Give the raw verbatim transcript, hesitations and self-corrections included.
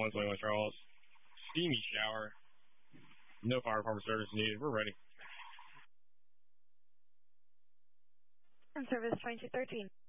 one twenty-one Charles. Steamy shower. No fire department service needed. We're ready. And service twenty-two thirteen.